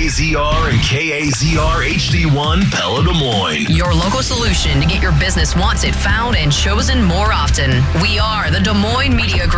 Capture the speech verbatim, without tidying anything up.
Z R and K A Z R H D one Pella Des Moines. Your local solution to get your business wanted, found, and chosen more often. We are the Des Moines Media Group.